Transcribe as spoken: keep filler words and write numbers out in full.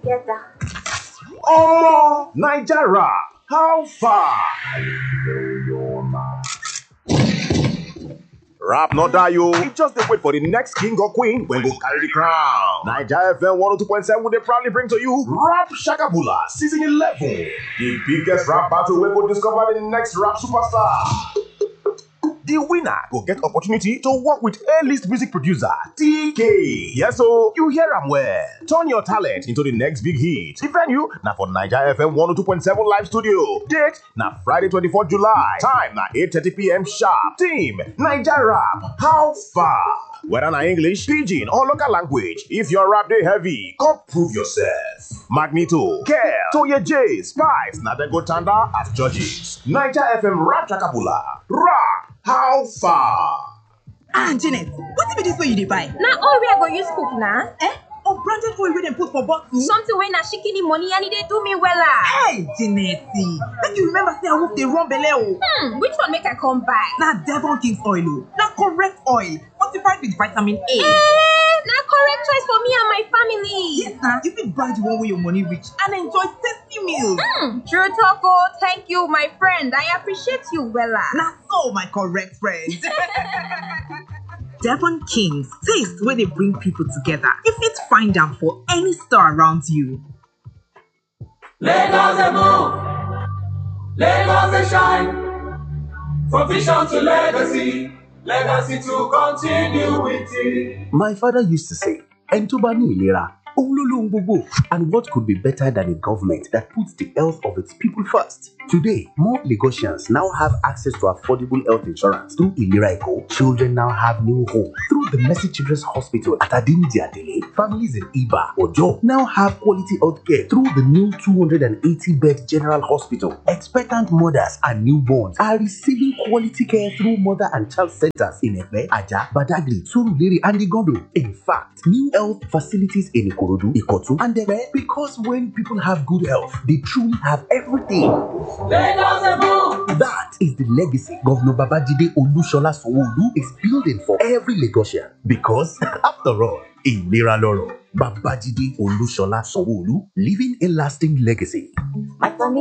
together. Oh, Nigeria, how far? Rap not die, yo. It just they wait for the next king or queen when go carry the crown. Nigeria F M one oh two point seven will they proudly bring to you Rap Shakabula season eleven. The biggest rap battle we will discover the next rap superstar. The winner will get opportunity to work with A-list music producer T K. Yes, so you hear him well. Turn your talent into the next big hit. The venue now for Nigeria F M one oh two point seven live studio. Date now Friday twenty-fourth July. Time now eight thirty p.m. sharp. Team Nigeria Rap. How far? Whether na English, Pidgin, or local language, if your rap dey heavy, come prove yourself. Magneto, Kel, Toye J, Spice, na dem go tanda as judges. Nigeria F M Rap Chakabula. Rap. How far? Ah, Janet, what be this way you dey buy? Na all we are going to use cook na. Eh? Unbranded oil wey dem put for bottle? Something wey na shikini money and e dey do me wella. Hey, Janet, make you remember say I wolf dey run belle o. Hmm, which one make I come buy? Na Devon King's oil o. Na correct oil, fortified with vitamin A. Eh, na correct choice for me and my family. Yes, na, you fit buy the one wey your money reach and enjoy tasty meals. Hmm, true talk o. Thank you, my friend. I appreciate you wella. Na so, my correct friend. Devon King's, taste where they bring people together. You fit find them for any store around you. Lagos they move, Lagos they shine. From vision to legacy, legacy to continue with it. My father used to say, Entubani ilera, Ololo ngbogbò. And what could be better than a government that puts the health of its people first? Today, more Lagosians now have access to affordable health insurance through Ilera Eco. Children now have new hope through the Mercy Children's Hospital at Adinidi Adele. Families in Iba, Ojo now have quality health care through the new two hundred eighty bed General Hospital. Expectant mothers and newborns are receiving quality care through mother and child centers in Epe, Aja, Badagry, Surulere, and Igondo. In fact, new health facilities in Ikorodu, Ikotu, and Epe, because when people have good health, they truly have everything. That is the legacy Governor Babajide Olushola Sanwo-Olu is building for every Lagosian. Because, after all, Ilera Loro, Babajide Olushola Sanwo-Olu, leaving a lasting legacy.